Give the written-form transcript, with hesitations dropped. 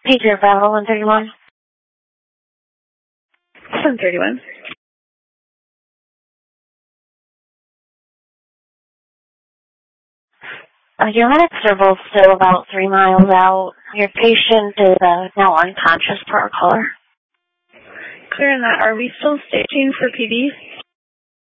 Pager Bravo 131. 131. Your medics are both still about 3 miles out. Your patient is now unconscious per caller. Clear on that. Are we still staging for PD?